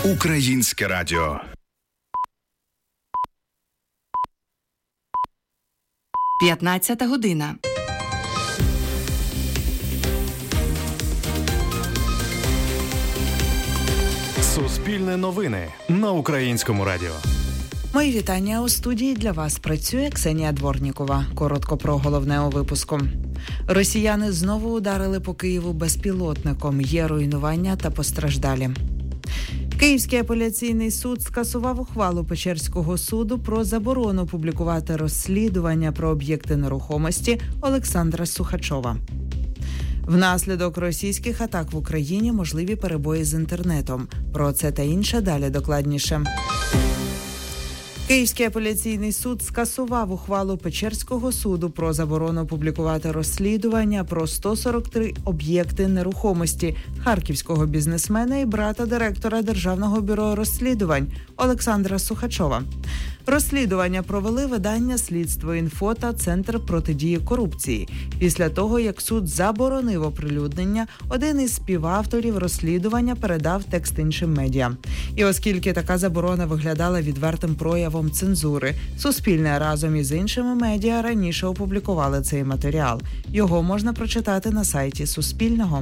Українське радіо. П'ятнадцята година. Суспільне новини на Українському радіо. Мої вітання. У студії для вас працює Ксенія Дворнікова. Коротко про головне у випуску. Росіяни знову ударили по Києву безпілотником. Є руйнування та постраждалі. Київський апеляційний суд скасував ухвалу Печерського суду про заборону публікувати розслідування про об'єкти нерухомості Олександра Сухачова. Внаслідок російських атак в Україні можливі перебої з інтернетом. Про це та інше далі докладніше. Київський апеляційний суд скасував ухвалу Печерського суду про заборону публікувати розслідування про 143 об'єкти нерухомості харківського бізнесмена і брата директора Державного бюро розслідувань Олександра Сухачова. Розслідування провели видання «Слідство.Інфо» та Центр протидії корупції. Після того, як суд заборонив оприлюднення, один із співавторів розслідування передав текст іншим медіа. І оскільки така заборона виглядала відвертим проявом цензури, Суспільне разом із іншими медіа раніше опублікували цей матеріал. Його можна прочитати на сайті Суспільного.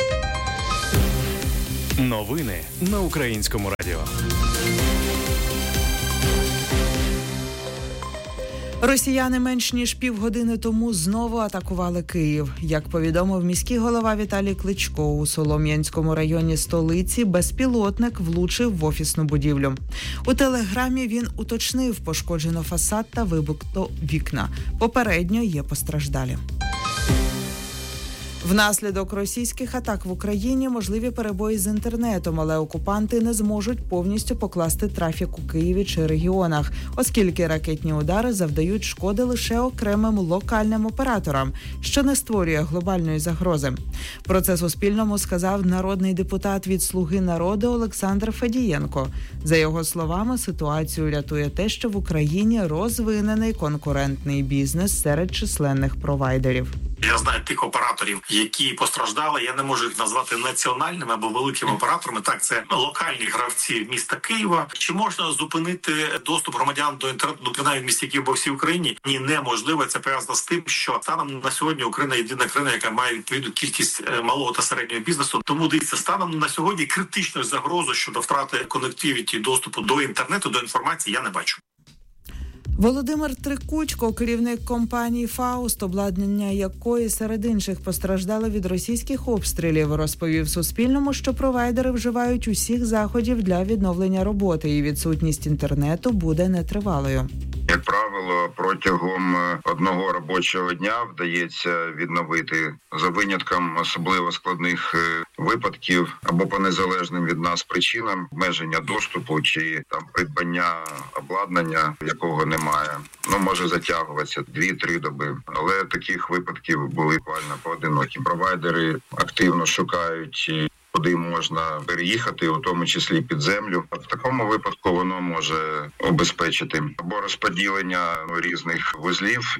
Новини на Українському радіо. Росіяни менш ніж півгодини тому знову атакували Київ. Як повідомив міський голова Віталій Кличко, у Солом'янському районі столиці безпілотник влучив в офісну будівлю. У телеграмі він уточнив: пошкоджено фасад та вибито вікна. Попередньо є постраждалі. Внаслідок російських атак в Україні можливі перебої з інтернетом, але окупанти не зможуть повністю покласти трафік у Києві чи регіонах, оскільки ракетні удари завдають шкоди лише окремим локальним операторам, що не створює глобальної загрози. Про це Суспільному сказав народний депутат від «Слуги народу» Олександр Федієнко. За його словами, ситуацію рятує те, що в Україні розвинений конкурентний бізнес серед численних провайдерів. Я знаю тих операторів, які постраждали. Я не можу їх назвати національними або великими операторами. Так, це локальні гравці міста Києва. Чи можна зупинити доступ громадян до інтернету, принаймні в місті Києва або всій Україні? Ні, неможливо. Це пов'язано з тим, що станом на сьогодні Україна єдина країна, яка має відповідну кількість малого та середнього бізнесу. Тому дивіться, станом на сьогодні критичної загрози щодо втрати конективіті, доступу до інтернету, до інформації я не бачу. Володимир Трикучко, керівник компанії «Фауст», обладнання якої серед інших постраждало від російських обстрілів, розповів Суспільному, що провайдери вживають усіх заходів для відновлення роботи і відсутність інтернету буде нетривалою. Як правило, протягом одного робочого дня вдається відновити, за винятком особливо складних випадків або по незалежним від нас причинам, обмеження доступу чи там придбання обладнання, якого немає. Може затягуватися 2-3 доби. Але таких випадків були буквально поодинокі. Провайдери активно шукають, куди можна переїхати, у тому числі під землю. В такому випадку воно може обезпечити або розподілення різних вузлів.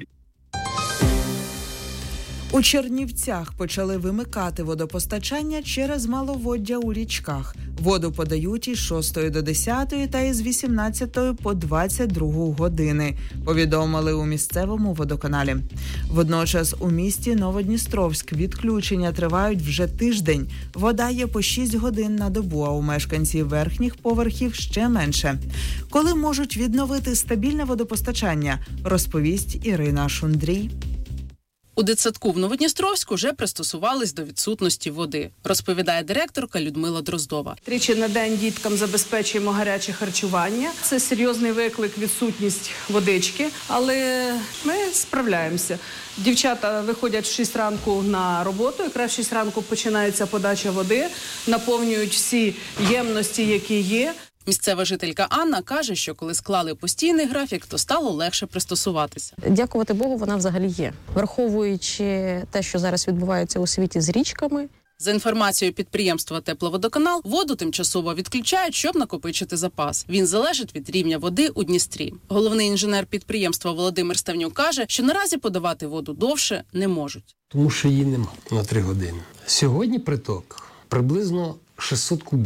У Чернівцях почали вимикати водопостачання через маловоддя у річках. Воду подають із 6 до 10 та із 18 по 22 години, повідомили у місцевому водоканалі. Водночас у місті Новодністровськ відключення тривають вже тиждень. Вода є по 6 годин на добу, а у мешканців верхніх поверхів ще менше. Коли можуть відновити стабільне водопостачання, розповість Ірина Шундрій. У дитсадку в Новодністровську вже пристосувались до відсутності води, розповідає директорка Людмила Дроздова. Тричі на день діткам забезпечуємо гаряче харчування. Це серйозний виклик, відсутність водички, але ми справляємося. Дівчата виходять в 6 ранку на роботу, якраз в 6 ранку починається подача води, наповнюють всі ємності, які є. Місцева жителька Анна каже, що коли склали постійний графік, то стало легше пристосуватися. Дякувати Богу, вона взагалі є. Враховуючи те, що зараз відбувається у світі з річками. За інформацією підприємства «Тепловодоканал», воду тимчасово відключають, щоб накопичити запас. Він залежить від рівня води у Дністрі. Головний інженер підприємства Володимир Ставнюк каже, що наразі подавати воду довше не можуть. Тому що її нема на 3 години. Сьогодні приток приблизно 600 кубів.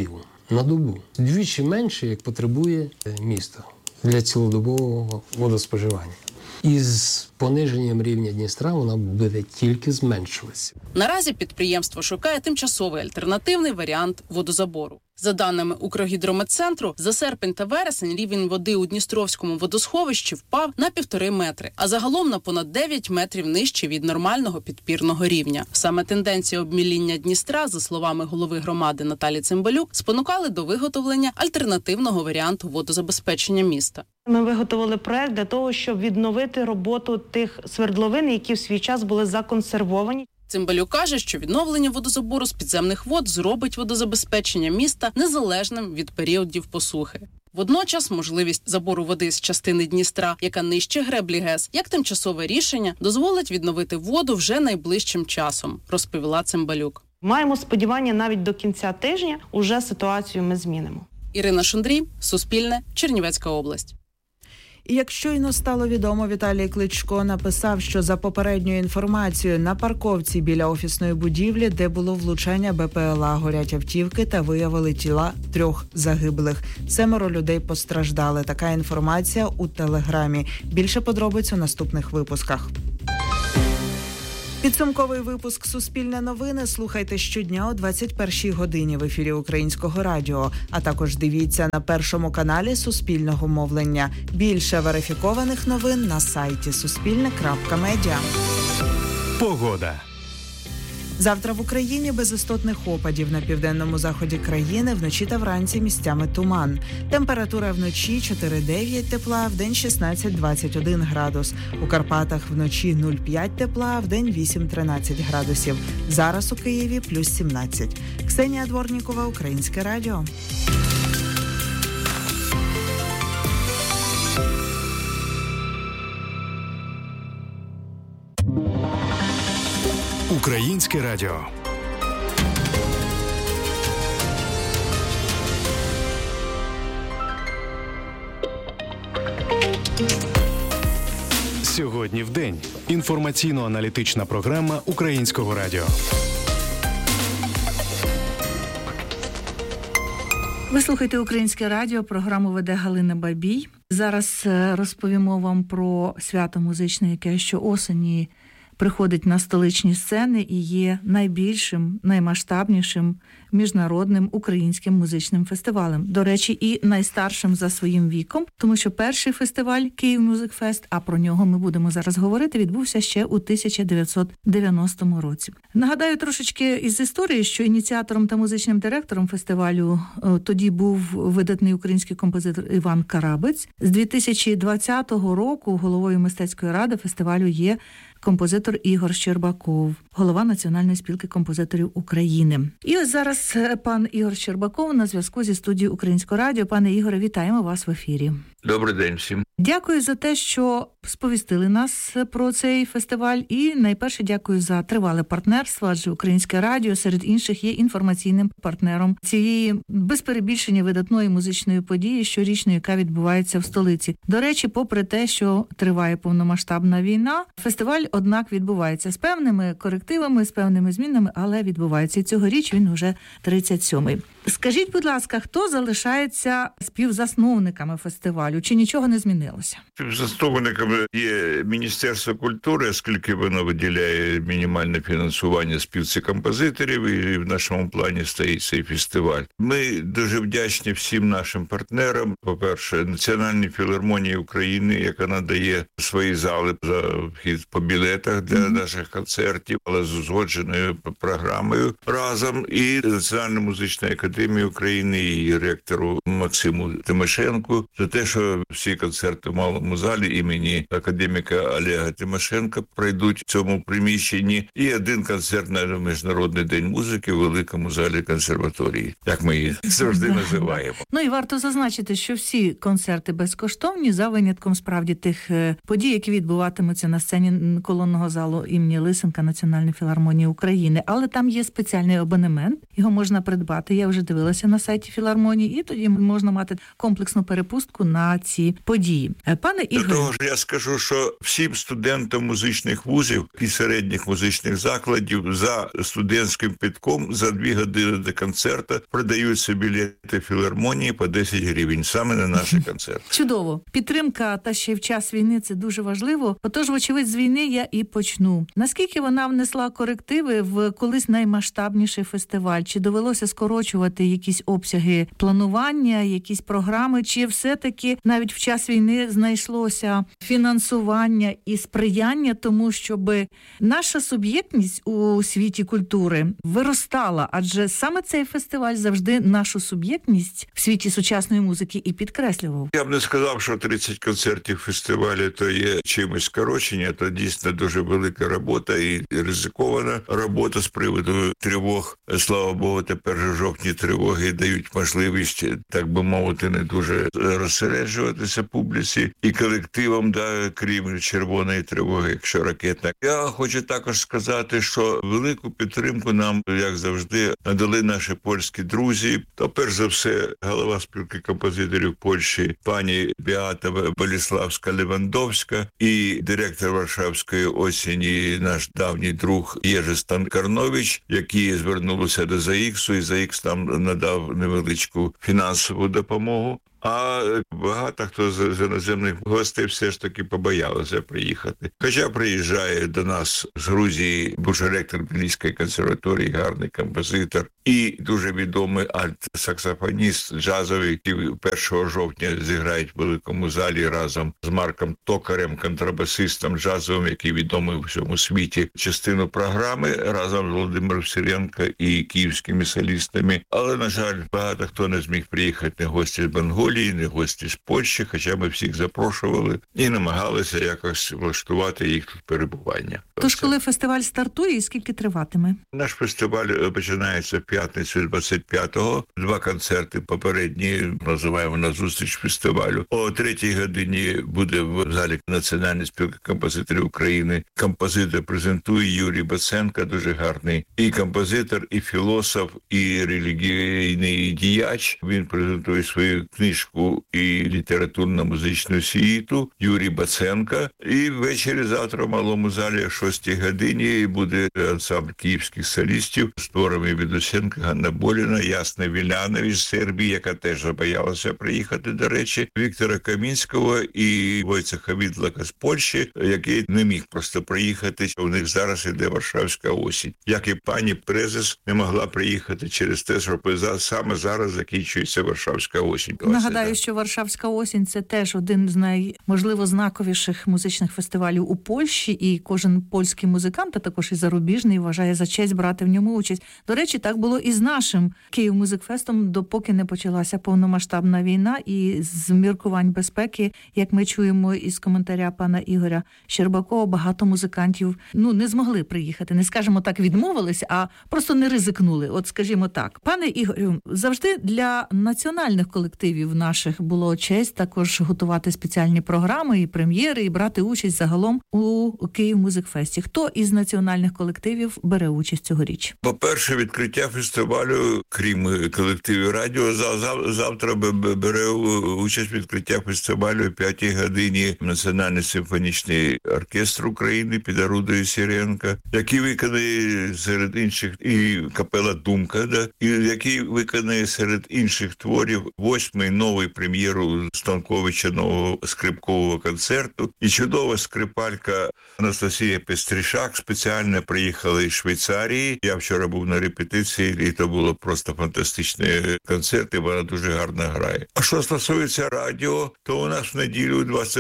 на добу. Двічі менше, як потребує місто для цілодобового водоспоживання. І з пониженням рівня Дністра вона буде тільки зменшуватися. Наразі підприємство шукає тимчасовий альтернативний варіант водозабору. За даними Укргідрометцентру, за серпень та вересень рівень води у Дністровському водосховищі впав на 1,5 метри, а загалом на понад 9 метрів нижче від нормального підпірного рівня. Саме тенденція обміління Дністра, за словами голови громади Наталі Цимбалюк, спонукали до виготовлення альтернативного варіанту водозабезпечення міста. Ми виготовили проект для того, щоб відновити роботу тих свердловин, які в свій час були законсервовані. Цимбалюк каже, що відновлення водозабору з підземних вод зробить водозабезпечення міста незалежним від періодів посухи. Водночас можливість забору води з частини Дністра, яка нижче греблі ГЕС, як тимчасове рішення, дозволить відновити воду вже найближчим часом, розповіла Цимбалюк. Маємо сподівання, навіть до кінця тижня уже ситуацію ми змінимо. Ірина Шундрій, Суспільне, Чернівецька область. І як щойно стало відомо, Віталій Кличко написав, що за попередньою інформацією на парковці біля офісної будівлі, де було влучання БПЛА, горять автівки та виявили тіла 3 загиблих. 7 людей постраждали. Така інформація у Телеграмі. Більше подробиць у наступних випусках. Підсумковий випуск «Суспільне новини» слухайте щодня о 21-й годині в ефірі Українського радіо, а також дивіться на Першому каналі Суспільного мовлення. Більше верифікованих новин на сайті suspilne.media. Погода. Завтра в Україні без істотних опадів. На південному заході країни вночі та вранці місцями туман. Температура вночі 4-9 тепла, вдень 16-21 градус. У Карпатах вночі 0,5 тепла, вдень 8-13 градусів. Зараз у Києві плюс 17. Ксенія Дворнікова, Українське радіо. Українське радіо. Сьогодні в день. Інформаційно-аналітична програма Українського радіо. Ви слухаєте Українське радіо, програму веде Галина Бабій. Зараз розповімо вам про свято музичне, яке щоосені приходить на столичні сцени і є найбільшим, наймасштабнішим міжнародним українським музичним фестивалем. До речі, і найстаршим за своїм віком, тому що перший фестиваль «Київ Мюзик Фест», а про нього ми будемо зараз говорити, відбувся ще у 1990 році. Нагадаю трошечки із історії, що ініціатором та музичним директором фестивалю тоді був видатний український композитор Іван Карабець. З 2020 року головою мистецької ради фестивалю є композитор Ігор Щербаков, голова Національної спілки композиторів України. І ось зараз пан Ігор Щербаков на зв'язку зі студією Українського радіо. Пане Ігоре, вітаємо вас в ефірі. Добрий день всім. Дякую за те, що сповістили нас про цей фестиваль. І найперше дякую за тривале партнерство, адже Українське радіо серед інших є інформаційним партнером цієї без перебільшення видатної музичної події щорічної, яка відбувається в столиці. До речі, попри те, що триває повномасштабна війна, фестиваль, однак, відбувається з певними корективами, з певними змінами, але відбувається. І цьогоріч він уже 37-й. Скажіть, будь ласка, хто залишається співзасновниками фестивалю? Чи нічого не змінилося? Співзасновниками є Міністерство культури, оскільки воно виділяє мінімальне фінансування спілці композиторів, і в нашому плані стоїть цей фестиваль. Ми дуже вдячні всім нашим партнерам. По-перше, Національній філармонії України, яка надає свої зали за вхід по білетах для наших концертів, але з узгодженою програмою разом, і Національна музична академія України, і ректору Максиму Тимошенку за те, що всі концерти в малому залі імені академіка Олега Тимошенка пройдуть в цьому приміщенні, і один концерт на Міжнародний день музики в великому залі консерваторії, як ми її завжди називаємо. Ну і варто зазначити, що всі концерти безкоштовні, за винятком справді тих подій, які відбуватимуться на сцені колонного залу імені Лисенка Національної філармонії України. Але там є спеціальний абонемент, його можна придбати. Я вже дивилася на сайті філармонії, і тоді можна мати комплексну перепустку на ці події. Пане Ігорю... До того ж, я скажу, що всім студентам музичних вузів і середніх музичних закладів за студентським квитком за 2 години до концерту продаються білети філармонії по 10 гривень, саме на наш концерт. Чудово. Підтримка та ще в час війни – це дуже важливо. Отож, вочевидь, з війни я і почну. Наскільки вона внесла корективи в колись наймасштабніший фестиваль? Чи довелося скорочувати якісь обсяги планування, якісь програми? Чи все-таки навіть в час війни знайшлося фінансування і сприяння тому, щоб наша суб'єктність у світі культури виростала? Адже саме цей фестиваль завжди нашу суб'єктність в світі сучасної музики і підкреслював. Я б не сказав, що 30 концертів фестивалю то є чимось скорочення, то дійсно дуже велика робота і ризикована робота з приводу тривог. Слава Богу, тепер жовтні тривоги дають можливість, так би мовити, не дуже розсереджуватися публіці і колективам, крім червоної тривоги, якщо ракетна. Я хочу також сказати, що велику підтримку нам, як завжди, надали наші польські друзі. То, перш за все, голова спілки композиторів Польщі, пані Біата Боліславська-Левандовська і директор Варшавської осені, наш давній друг Єжи Станкарнович, які звернулися до ЗАІКСу, і ЗАІКС там надав невеличку фінансову допомогу. А багато хто з іноземних гостей все ж таки побоялися приїхати. Хоча приїжджає до нас з Грузії бувший ректор Тбіліської консерваторії, гарний композитор і дуже відомий альт-саксофоніст джазовий, який 1 жовтня зіграють в великому залі разом з Марком Токарем, контрабасистом джазовим, який відомий у всьому світі, частину програми разом з Володимиром Сиренко і київськими солістами. Але, на жаль, багато хто не зміг приїхати, не гості з Монголії, не гості з Польщі, хоча ми всіх запрошували і намагалися якось влаштувати їх тут перебування. Тож, коли фестиваль стартує і скільки триватиме? Наш фестиваль починається в п'ятницю 25-го. 2 концерти попередні, називаємо на зустріч фестивалю. О 3-й годині буде в залі Національної спілки композиторів України. Композитор презентує Юрій Баценко, дуже гарний і композитор, і філософ, і релігійний діяч. Він презентує свою книжку і літературно-музичну світу Юрій Баценко. І ввечері завтра в малому залі о 6-й годині буде ансамбль київських солістів, створений від Лусенка, Ганна Боліна, Ясна Вілянович з Сербії, яка теж забоялася приїхати, до речі, Віктора Камінського і Войцеха Відлака з Польщі, який не міг просто приїхати. У них зараз іде Варшавська осінь. Як і пані Презес не могла приїхати через те, що саме зараз закінчується Варшавська осінь. Нагадаю, що Варшавська осінь – це теж один з можливо, знаковіших музичних фестивалів у Польщі, і кожен польський музикант, а також і зарубіжний, вважає за честь брати в ньому участь. До речі, так було і з нашим Київ-Музикфестом, допоки не почалася повномасштабна війна, і з міркувань безпеки, як ми чуємо із коментаря пана Ігоря Щербакова, багато музикантів не змогли приїхати, не скажімо так, відмовилися, а просто не ризикнули, от скажімо так. Пане Ігорю, завжди для національних колективів наших було честь також готувати спеціальні програми і прем'єри, і брати участь загалом у Київ-Музикфесті. Хто із національних колективів бере участь цьогоріч? По-перше, відкриття фестивалю, крім колективів радіо, завтра бере участь в відкриття фестивалю о 5-й годині Національний симфонічний оркестр України під орудою Сиренка, який виконає серед інших і капела «Думка», і який виконає серед інших творів 8-й новий прем'єру Станковича нового скрипкового концерту. І чудова скрипалька Анастасія Пестрішак спеціально приїхала із Швейцарії. Я вчора був на репетиції, і то було просто фантастичний концерт, і вона дуже гарно грає. А що стосується радіо, то у нас в неділю,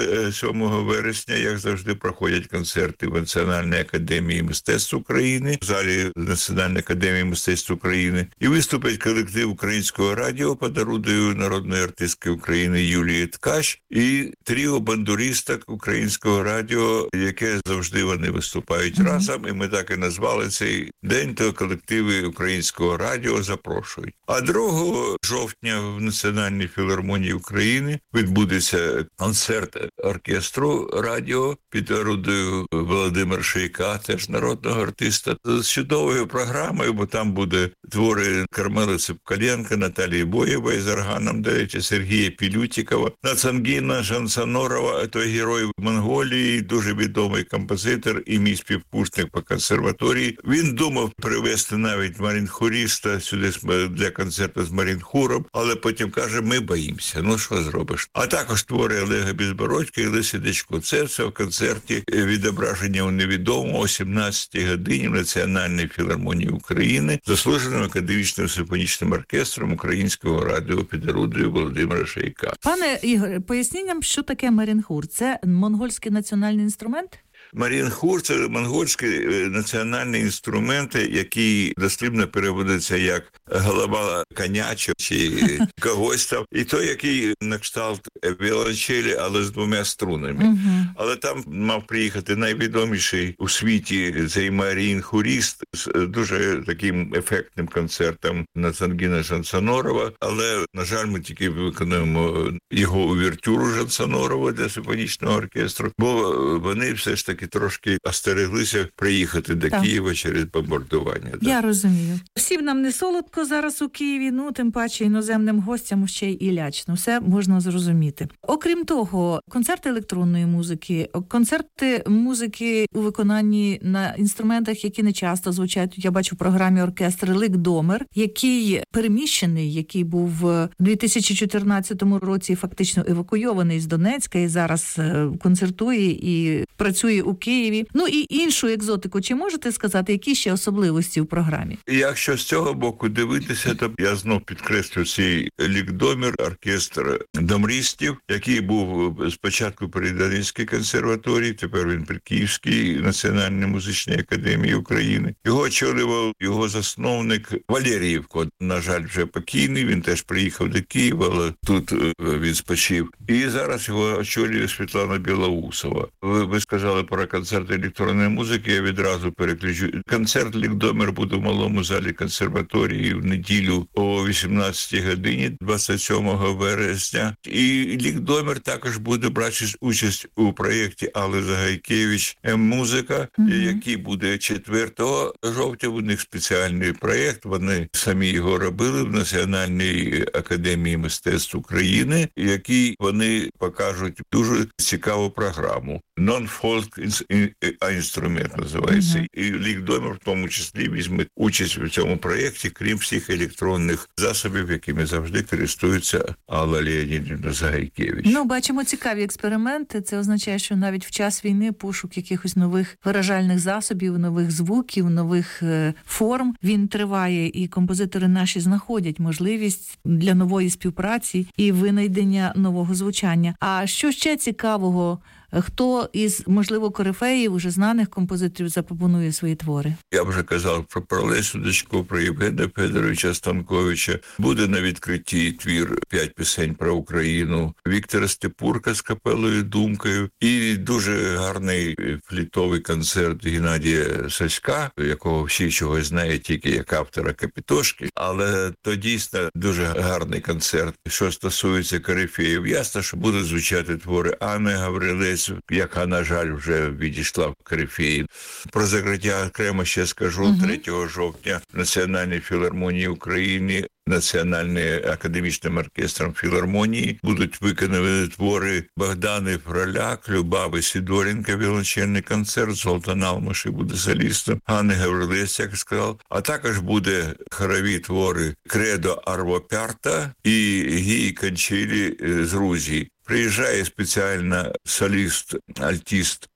27 вересня, як завжди, проходять концерти в Національній академії мистецтв України, в залі Національної академії мистецтв України, і виступить колектив Українського радіо під орудою народної артистки України Юлії Ткач і тріо бандуристок Українського радіо, яке завжди вони виступають разом, і ми так і назвали цей день, то колективи Українського радіо запрошують. А 2 жовтня в Національній філармонії України відбудеться концерт оркестру радіо під орудою Володимира Шейка, теж народного артиста, з чудовою програмою, бо там буде твори Кармели Ципкаленко, Наталії Боєвої з органом, Сергія Пілютікова, Нацангіна Жансонорова, той герой Монголії, дуже відомий композитор і мій співкурсник по консерваторії. Він думав привезти навіть марінхуріста сюди для концерту з марінхуром, але потім каже, ми боїмося, ну що зробиш. А також твори Олега Безбородька і Лесі Дечко. Це все в концерті «Відображення у невідомому» о 17-й годині в Національній філармонії України з заслуженим академічним симфонічним оркестром Українського радіо під орудою Володимира Шейка. Пане Ігоре, поясніть нам, що таке марінхур? Це монгольський національний інструмент? Марінхур – це монгольський національний інструмент, який дослівно переводиться як голова коня чи когось там. І той, який на кшталт віолончелі, але з 2 струнами. Але там мав приїхати найвідоміший у світі цей марінхуріст з дуже таким ефектним концертом Нацангіна Жансонорова. Але, на жаль, ми тільки виконуємо його увертюру Жансонорова для симфонічного оркестру, бо вони все ж таки трошки остереглися приїхати до Києва через бомбардування. Я розумію. Всім нам не солодко зараз у Києві, ну, тим паче іноземним гостям ще й лячно. Все можна зрозуміти. Окрім того, концерти електронної музики, концерти музики у виконанні на інструментах, які не часто звучать. Я бачу в програмі оркестр Лик-Домер, який переміщений, який був у 2014 році фактично евакуйований з Донецька і зараз концертує і працює у Києві. Ну і іншу екзотику. Чи можете сказати, які ще особливості в програмі? Якщо з цього боку дивитися, то я знов підкреслю цей Лик-Домер, оркестр домрістів, який був спочатку при Донецькій консерваторії, тепер він при Київській національній музичній академії України. Його очолював його засновник Валеріївко, на жаль, вже покійний, він теж приїхав до Києва, але тут він спочив. І зараз його очолює Світлана Білоусова. Ви сказали про концерт електронної музики, я відразу переключу. Концерт Лик-Домер буде в малому залі консерваторії в неділю о 18-й годині, 27 вересня. І Лик-Домер також буде брати участь у проєкті Алли Загайкевич «Музика», який буде 4 жовтня. У них спеціальний проєкт, вони самі його робили в Національній академії мистецтв України, який вони покажуть дуже цікаву програму. Non-folk інструмент називається. І Лик-Домер в тому числі візьме участь у цьому проєкті, крім всіх електронних засобів, якими завжди користується Алла Леонідівна Загайкевич. Ну, бачимо цікаві експерименти. Це означає, що навіть в час війни пошук якихось нових виражальних засобів, нових звуків, нових форм, він триває, і композитори наші знаходять можливість для нової співпраці і винайдення нового звучання. А що ще цікавого? Хто із, можливо, корифеїв, уже знаних композиторів запропонує свої твори? Я вже казав про Лесю Дечко, про Євгена Федоровича Станковича. Буде на відкритті твір «5 пісень про Україну» Віктора Степурка з капелою «Думкою». І дуже гарний флітовий концерт Геннадія Саська, якого всі чогось знають тільки як автора «Капітошки». Але то дійсно дуже гарний концерт. Що стосується корифеїв, ясно, що будуть звучати твори Анни Гаврилець, яка, на жаль, вже відійшла в корифеї. Про закриття окремо ще скажу. 3 жовтня в Національній філармонії України, Національним академічним оркестром філармонії будуть виконані твори Богдани Фроляк, Любави Сидоренко, віолончельний концерт, Золтан Алмаші буде солістом, Анни Гаврилець, як сказав. А також буде хорові твори Кредо Арво Пярта і Гії Кончилі з Грузії. Приїжджає спеціально соліст, альтіст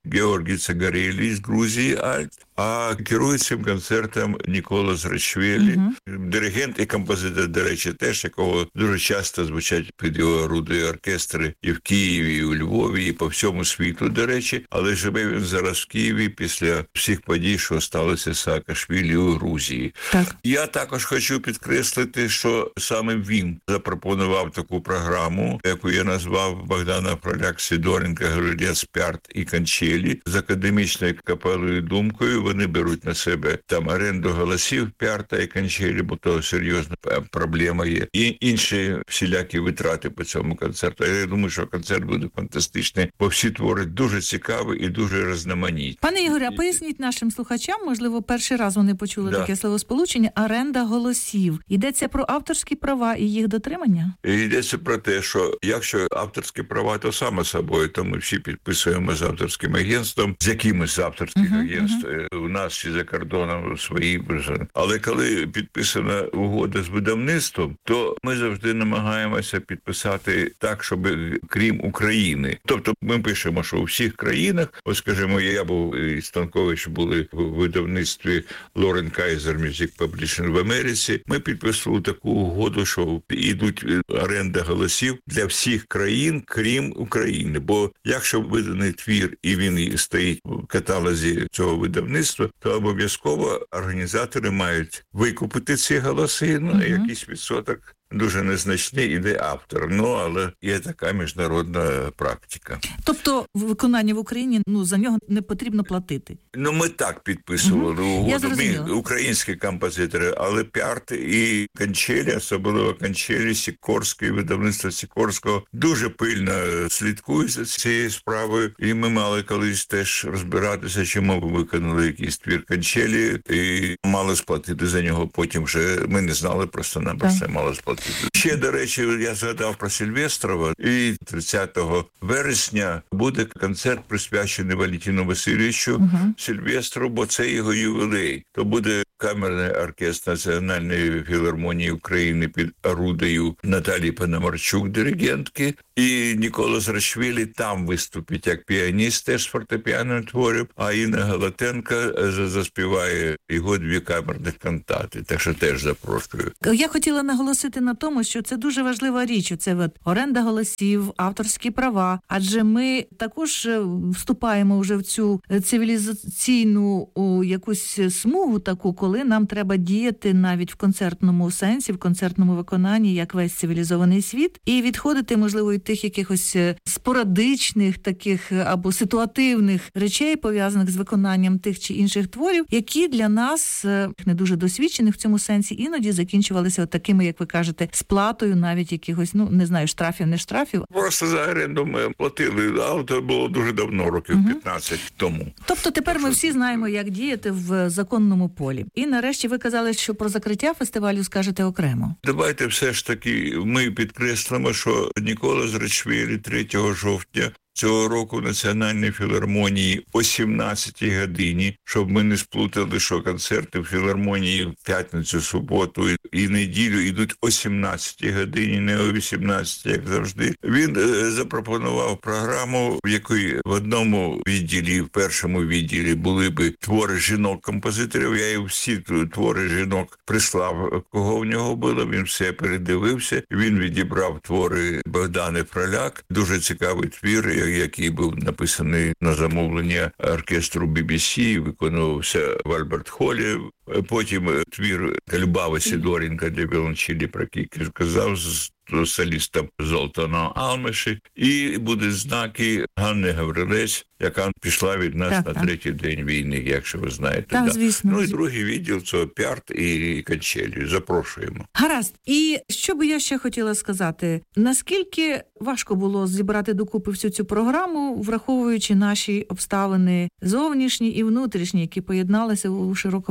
Георгий Цагарелі із Грузії Альт, а керує цим концертом Нікола Зрачвілі, диригент і композитор, до речі, теж, якого дуже часто звучать під його орудою оркестри і в Києві, і у Львові, і по всьому світу, до речі, але живе він зараз в Києві після всіх подій, що сталося з Саакашвілі у Грузії. Так. Я також хочу підкреслити, що саме він запропонував таку програму, яку я назвав Богдана Фроляк, Сидоренко, Грилець, Пярт і Кончелі. З академічною капелою думкою вони беруть на себе там оренду голосів Пярта і Кончелі, бо то серйозна проблема є. І інші всілякі витрати по цьому концерту. Я думаю, що концерт буде фантастичний, бо всі твори дуже цікаві і дуже різноманітні. Пане Ігоре, а поясніть нашим слухачам, можливо, перший раз вони почули таке словосполучення «оренда голосів». Йдеться про авторські права і їх дотримання? Йдеться про те, що якщо авторські права, то само собою, то ми всі підписуємо з авторським агентством, з якимось авторських агентств. У нас чи за кордоном свої. Але коли підписана угода з видавництвом, то ми завжди намагаємося підписати так, щоб крім України. Тобто ми пишемо, що у всіх країнах, ось скажімо, я був і Станкович були в видавництві Лорен Кайзер Music Publishing в Америці, ми підписували таку угоду, що йдуть оренда голосів для всіх країн, крім України. Бо якщо виданий твір і він стоїть в каталозі цього видавництва, то обов'язково організатори мають викупити ці голоси, якийсь відсоток дуже незначний іде автор. Але є така міжнародна практика. Тобто виконання в Україні, за нього не потрібно платити? Ми так підписували угоду. Ми українські композитори, але Пярт і Кончелі, особливо Кончелі, Сікорський, видавництво Сікорського, дуже пильно слідкують за цією справою. І ми мали колись теж розбиратися, чому ми виконали якийсь твір Кончелі і мали сплатити за нього. Потім вже ми не знали просто-напросто, мали сплатити. Ще, до речі, я згадав про Сильвестрова, і 30 вересня буде концерт, присвячений Валентину Васильовичу Сильвестру, бо це його ювілей. То буде камерний оркестр Національної філармонії України під орудою Наталії Пономарчук, диригентки, і Нікола Зрачвілі там виступить як піаніст теж з фортепіаною творів, а Інна Галатенко заспіває його 2 камерних кантати, так що теж запрошую. Я хотіла наголосити на тому, що це дуже важлива річ, це оренда голосів, авторські права, адже ми також вступаємо вже в цю цивілізаційну якусь смугу таку, коли нам треба діяти навіть в концертному сенсі, в концертному виконанні, як весь цивілізований світ, і відходити, можливо, від тих якихось спорадичних таких або ситуативних речей, пов'язаних з виконанням тих чи інших творів, які для нас, не дуже досвідчених в цьому сенсі, іноді закінчувалися такими, як ви кажете, сплатою навіть якихось, не знаю, штрафів, не штрафів. Просто за оренду ми платили, але це було дуже давно, років 15 тому. Тобто тепер ми всі знаємо, як діяти в законному полі. І нарешті ви казали, що про закриття фестивалю скажете окремо. Давайте все ж таки ми підкреслимо, що Нікола Зрачвілі 3 жовтня цього року в Національній філармонії о 17-й годині, щоб ми не сплутали, що концерти в філармонії в п'ятницю, суботу і неділю йдуть о 17-й годині, не о 18-й, як завжди. Він запропонував програму, в якій в одному відділі, в першому відділі були би твори жінок-композиторів. Я їм всі твори жінок прислав, кого в нього було, він все передивився. Він відібрав твори Богдани Фроляк, дуже цікавий твір, який був написаний на замовлення оркестру BBC, виконувався в Альберт-Холі. Потім твір Любави Сидоренко для віолончелі, про який казав, з солістом Золтаном Алмеші. І буде знаки Ганни Гаврилець, яка пішла від нас на 3-й день війни, якщо ви знаєте. Так, звісно. І другий відділ – це Пярт і Кончелі. Запрошуємо. Гаразд. І що би я ще хотіла сказати? Наскільки важко було зібрати докупи всю цю програму, враховуючи наші обставини зовнішні і внутрішні, які поєдналися у широкоформатну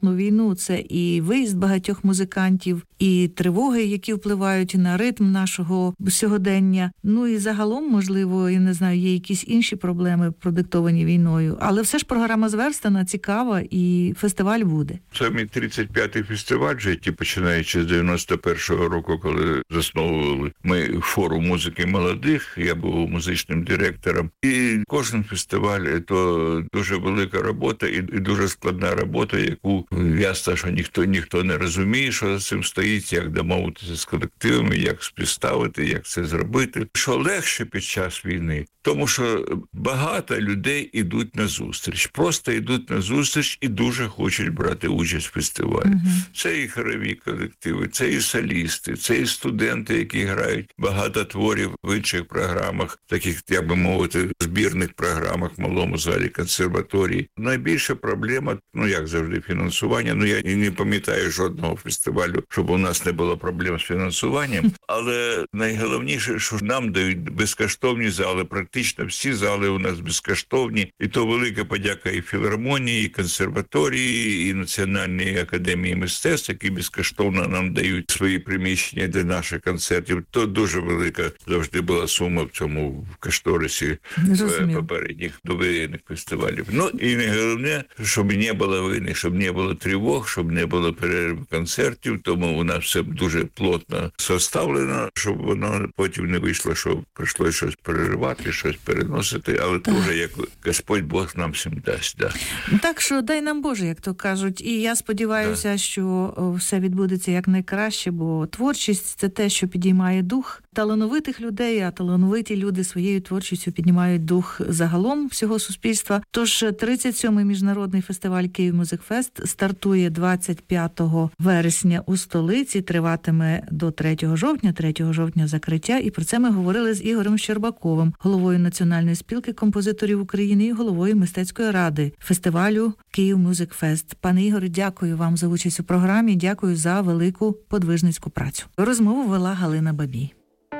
сучасну війну, це і виїзд багатьох музикантів, і тривоги, які впливають на ритм нашого сьогодення. Ну і загалом, можливо, я не знаю, є якісь інші проблеми, продиктовані війною. Але все ж програма зверстана, цікава, і фестиваль буде. Це мій 35-й фестиваль в житті, починаючи з 91-го року, коли засновували ми форум музики молодих, я був музичним директором. І кожен фестиваль – то дуже велика робота і дуже складна робота, яку ясно, що ніхто не розуміє, що за цим стоїть, як домовитися з колективами, як співставити, як це зробити. Що легше під час війни? Тому що багато людей йдуть на зустріч, просто йдуть на зустріч і дуже хочуть брати участь в фестивалі. Це і хорові колективи, це і солісти, це і студенти, які грають багато творів в інших програмах, таких, як би мовити, збірних програмах в малому залі консерваторії. Найбільша проблема, як завжди, фінансування. Я і не пам'ятаю жодного фестивалю, щоб у нас не було проблем з фінансуванням. Але найголовніше, що нам дають безкоштовні зали, практично всі зали у нас безкоштовні. І то велика подяка і філармонії, і консерваторії, і Національній академії мистецтв, які безкоштовно нам дають свої приміщення для наших концертів. То дуже велика завжди була сума в цьому кошторисі попередніх довоєнних фестивалів. І найголовне, щоб не було війни, щоб не було тривог, щоб не було перерв концертів, тому у нас все дуже плотно составлено, щоб воно потім не вийшло, що прийшлося щось переривати, щось переносити, але теж як Господь Бог нам всім дасть. Да. Так що дай нам Боже, як то кажуть. І я сподіваюся, що все відбудеться якнайкраще, бо творчість – це те, що підіймає дух талановитих людей, а талановиті люди своєю творчістю піднімають дух загалом всього суспільства. Тож 37-й міжнародний фестиваль «Київ Музик Фест» стартує 25 вересня у столиці, триватиме до 3 жовтня. 3 жовтня закриття. І про це ми говорили з Ігорем Щербаковим, головою Національної спілки композиторів України і головою мистецької ради фестивалю «Київ Музик Фест». Пане Ігоре, дякую вам за участь у програмі, дякую за велику подвижницьку працю. Розмову вела Галина Бабій.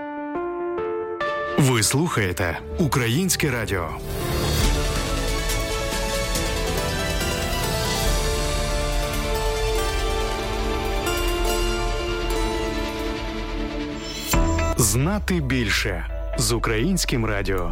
Ви слухаєте Українське радіо. Знати більше з Українським радіо.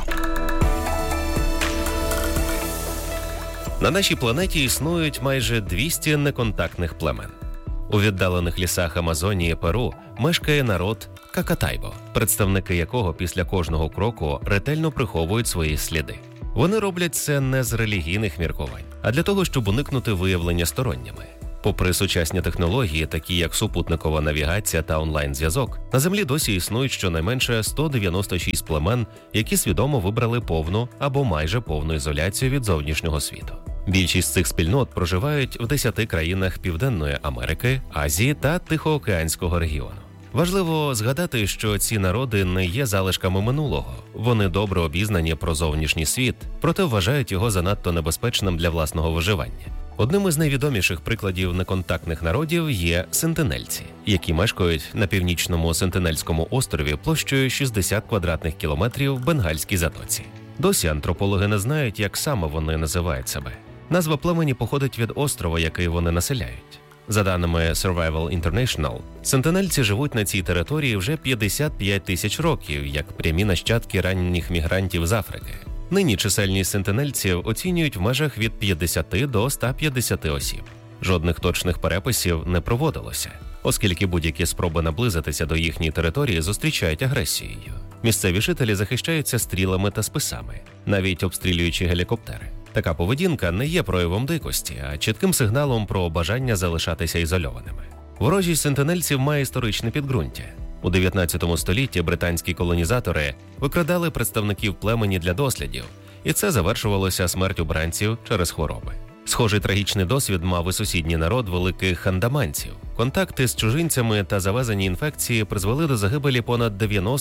На нашій планеті існують майже 200 неконтактних племен. У віддалених лісах Амазонії Перу мешкає народ Какатайбо, представники якого після кожного кроку ретельно приховують свої сліди. Вони роблять це не з релігійних міркувань, а для того, щоб уникнути виявлення сторонніми. Попри сучасні технології, такі як супутникова навігація та онлайн-зв'язок, на Землі досі існують щонайменше 196 племен, які свідомо вибрали повну або майже повну ізоляцію від зовнішнього світу. Більшість цих спільнот проживають в 10 країнах Південної Америки, Азії та Тихоокеанського регіону. Важливо згадати, що ці народи не є залишками минулого. Вони добре обізнані про зовнішній світ, проте вважають його занадто небезпечним для власного виживання. Одним із найвідоміших прикладів неконтактних народів є сентинельці, які мешкають на північному Сентинельському острові площею 60 квадратних кілометрів в Бенгальській затоці. Досі антропологи не знають, як саме вони називають себе. Назва племені походить від острова, який вони населяють. За даними Survival International, сентинельці живуть на цій території вже 55 тисяч років, як прямі нащадки ранніх мігрантів з Африки. Нині чисельність сентинельців оцінюють в межах від 50 до 150 осіб. Жодних точних переписів не проводилося, оскільки будь-які спроби наблизитися до їхньої території зустрічають агресією. Місцеві жителі захищаються стрілами та списами, навіть обстрілюючи гелікоптери. Така поведінка не є проявом дикості, а чітким сигналом про бажання залишатися ізольованими. Ворожість сентинельців має історичне підґрунтя. У 19 столітті британські колонізатори викрадали представників племені для дослідів, і це завершувалося смертю бранців через хвороби. Схожий трагічний досвід мав і сусідній народ великих андаманців. Контакти з чужинцями та завезені інфекції призвели до загибелі понад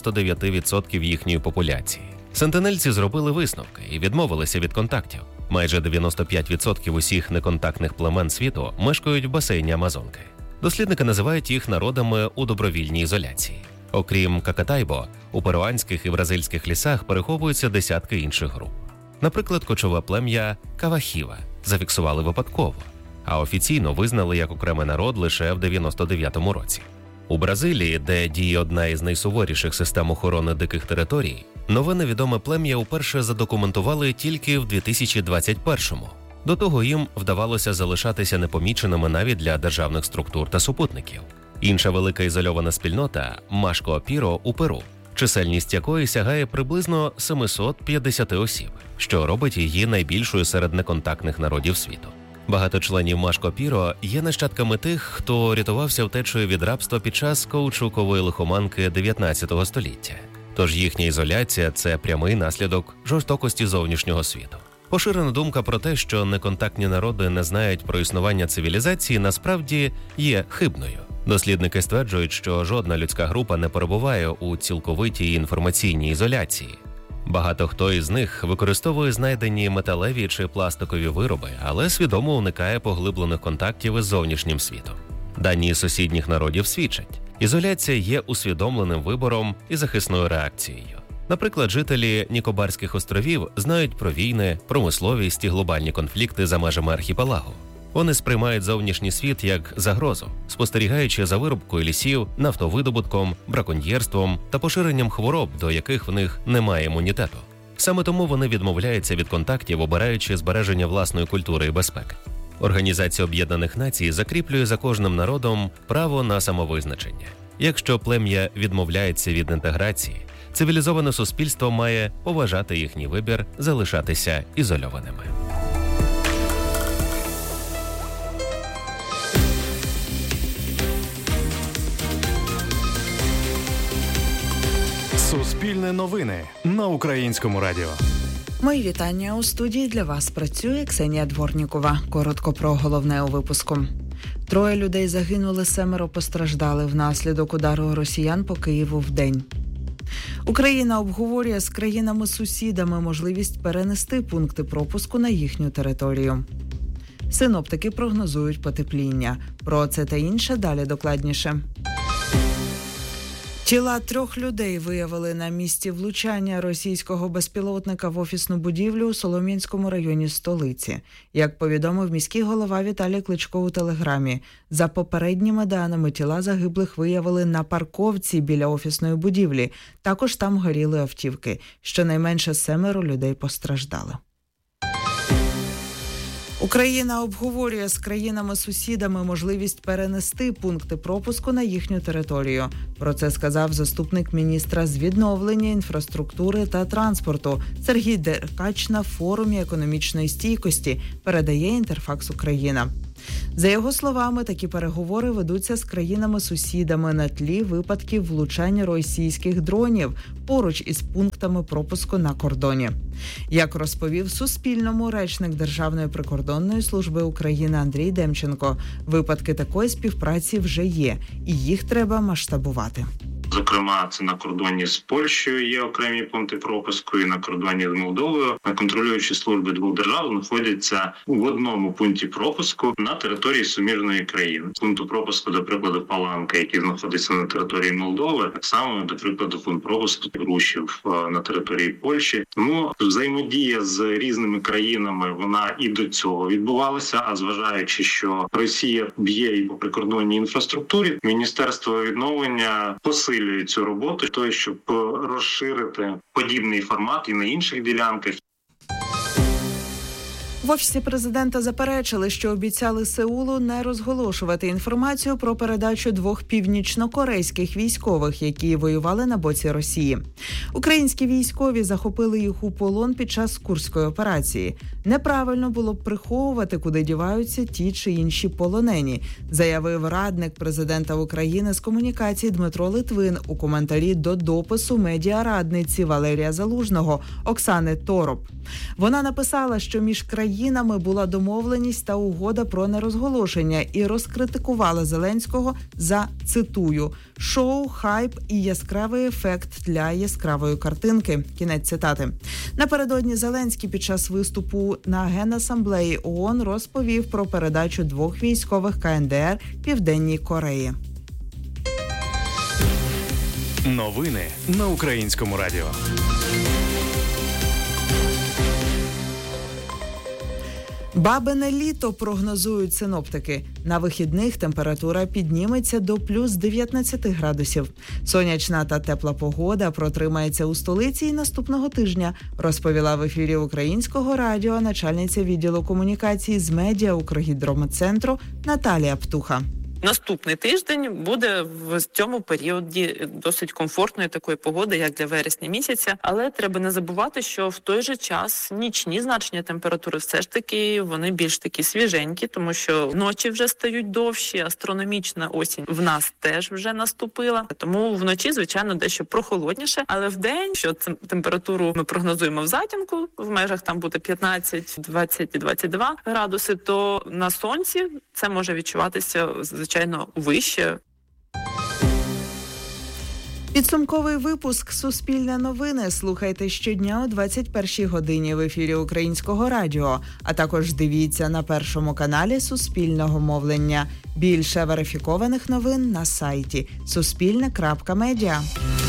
99% їхньої популяції. Сентинельці зробили висновки і відмовилися від контактів. Майже 95% усіх неконтактних племен світу мешкають в басейні Амазонки. Дослідники називають їх народами у добровільній ізоляції. Окрім Какатайбо, у перуанських і бразильських лісах переховуються десятки інших груп. Наприклад, кочове плем'я Кавахіва зафіксували випадково, а офіційно визнали як окремий народ лише в 99-му році. У Бразилії, де діє одна із найсуворіших систем охорони диких територій, нове невідоме плем'я уперше задокументували тільки в 2021-му. До того їм вдавалося залишатися непоміченими навіть для державних структур та супутників. Інша велика ізольована спільнота – Машко-Піро у Перу, чисельність якої сягає приблизно 750 осіб, що робить її найбільшою серед неконтактних народів світу. Багато членів Машко-Піро є нащадками тих, хто рятувався втечею від рабства під час каучукової лихоманки 19 століття. Тож їхня ізоляція – це прямий наслідок жорстокості зовнішнього світу. Поширена думка про те, що неконтактні народи не знають про існування цивілізації, насправді є хибною. Дослідники стверджують, що жодна людська група не перебуває у цілковитій інформаційній ізоляції. Багато хто із них використовує знайдені металеві чи пластикові вироби, але свідомо уникає поглиблених контактів із зовнішнім світом. Дані сусідніх народів свідчать, ізоляція є усвідомленим вибором і захисною реакцією. Наприклад, жителі Нікобарських островів знають про війни, промисловість і глобальні конфлікти за межами архіпелагу. Вони сприймають зовнішній світ як загрозу, спостерігаючи за вирубкою лісів, нафтовидобутком, браконьєрством та поширенням хвороб, до яких в них немає імунітету. Саме тому вони відмовляються від контактів, обираючи збереження власної культури і безпеки. Організація Об'єднаних Націй закріплює за кожним народом право на самовизначення. Якщо плем'я відмовляється від інтеграції, цивілізоване суспільство має поважати їхній вибір залишатися ізольованими. Суспільне новини на Українському радіо. Мої вітання. У студії для вас працює Ксенія Дворнікова. Коротко про головне у випуску. 3 людей загинули, 7 постраждали внаслідок удару росіян по Києву вдень. Україна обговорює з країнами-сусідами можливість перенести пункти пропуску на їхню територію. Синоптики прогнозують потепління. Про це та інше далі докладніше. Тіла 3 людей виявили на місці влучання російського безпілотника в офісну будівлю у Солом'янському районі столиці. Як повідомив міський голова Віталій Кличко у Телеграмі, за попередніми даними тіла загиблих виявили на парковці біля офісної будівлі. Також там горіли автівки. Щонайменше 7 людей постраждали. Україна обговорює з країнами-сусідами можливість перенести пункти пропуску на їхню територію. Про це сказав заступник міністра з відновлення інфраструктури та транспорту Сергій Деркач на форумі економічної стійкості, передає Інтерфакс Україна. За його словами, такі переговори ведуться з країнами-сусідами на тлі випадків влучання російських дронів поруч із пунктами пропуску на кордоні. Як розповів Суспільному речник Державної прикордонної служби України Андрій Демченко, випадки такої співпраці вже є, і їх треба масштабувати. Зокрема, це на кордоні з Польщею є окремі пункти пропуску, і на кордоні з Молдовою. Контролюючі служби 2 держав знаходяться в одному пункті пропуску на території суміжної країни. Пункту пропуску, до прикладу, Паланка, який знаходиться на території Молдови, так само, до прикладу, пункт пропуску Грушів на території Польщі. Тому взаємодія з різними країнами, вона і до цього відбувалася, а зважаючи, що Росія б'є і по прикордонній інфраструктурі, Міністерство відновлення посилює цю роботу, то щоб розширити подібний формат і на інших ділянках. В Офісі президента заперечили, що обіцяли Сеулу не розголошувати інформацію про передачу 2 північнокорейських військових, які воювали на боці Росії. Українські військові захопили їх у полон під час Курської операції. Неправильно було б приховувати, куди діваються ті чи інші полонені, заявив радник президента України з комунікації Дмитро Литвин у коментарі до допису медіарадниці Валерія Залужного Оксани Тороп. Вона написала, що між країнами була домовленість та угода про нерозголошення і розкритикувала Зеленського за, цитую, «шоу, хайп і яскравий ефект для яскравої картинки». Кінець цитати. Напередодні Зеленський під час виступу на Генасамблеї ООН розповів про передачу 2 військових КНДР Південній Кореї. Новини на Українському радіо. Бабине літо, прогнозують синоптики. На вихідних температура підніметься до плюс 19 градусів. Сонячна та тепла погода протримається у столиці і наступного тижня, розповіла в ефірі Українського радіо начальниця відділу комунікації з медіа Укргідрометцентру Наталія Птуха. Наступний тиждень буде в цьому періоді досить комфортної такої погоди, як для вересня місяця. Але треба не забувати, що в той же час нічні значення температури все ж таки вони більш такі свіженькі, тому що ночі вже стають довші, астрономічна осінь в нас теж вже наступила. Тому вночі, звичайно, дещо прохолодніше, але в день, що температуру ми прогнозуємо в затінку, в межах там буде 15, 20 і 22 градуси, то на сонці це може відчуватися, звичайно, вище. Підсумковий випуск «Суспільне новини» слухайте щодня о 21-й годині в ефірі Українського радіо, а також дивіться на Першому каналі Суспільного мовлення. Більше верифікованих новин на сайті suspilne.media.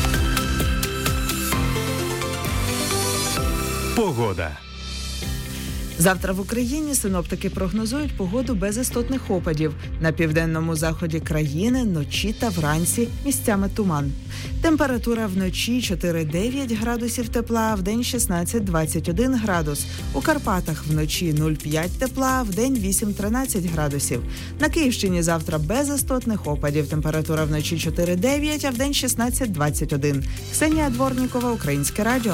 Погода. Завтра в Україні синоптики прогнозують погоду без істотних опадів. На південному заході країни вночі та вранці місцями туман. Температура вночі 4-9 градусів тепла, вдень 16-21 градус. У Карпатах вночі 0,5 тепла, вдень 8-13 градусів. На Київщині завтра без істотних опадів. Температура вночі 4-9, а вдень 16-21. Ксенія Дворнікова, Українське радіо.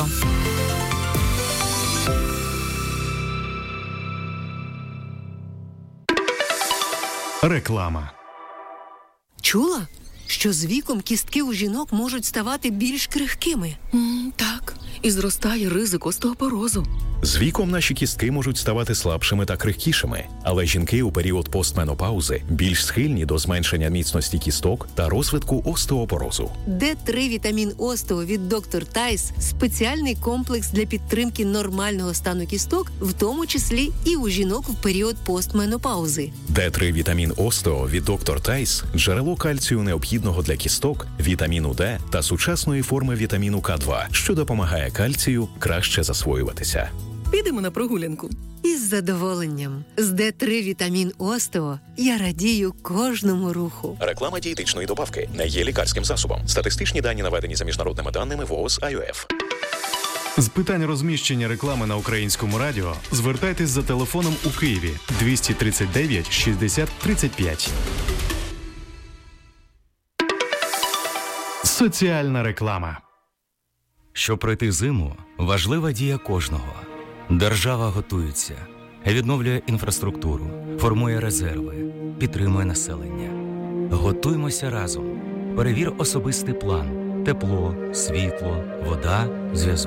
Реклама. Чула, що з віком кістки у жінок можуть ставати більш крихкими? Так, і зростає ризик остеопорозу. З віком наші кістки можуть ставати слабшими та крихкішими, але жінки у період постменопаузи більш схильні до зменшення міцності кісток та розвитку остеопорозу. Д3 вітамін Остео від Dr. Тайс – спеціальний комплекс для підтримки нормального стану кісток, в тому числі і у жінок в період постменопаузи. Д3 вітамін Остео від Dr. Тайс – джерело кальцію необхідного для кісток, вітаміну Д та сучасної форми вітаміну К2, що допомагає кальцію краще засвоюватися. Підемо на прогулянку. Із задоволенням. З Д3 вітамін Остео я радію кожному руху. Реклама дієтичної добавки не є лікарським засобом. Статистичні дані наведені за міжнародними даними ВООЗ АЮФ. З питань розміщення реклами на Українському радіо звертайтесь за телефоном у Києві 239 60 35. Соціальна реклама. Щоб пройти зиму, важлива дія кожного. Держава готується, відновлює інфраструктуру, формує резерви, підтримує населення. Готуймося разом. Перевір особистий план. Тепло, світло, вода, зв'язок.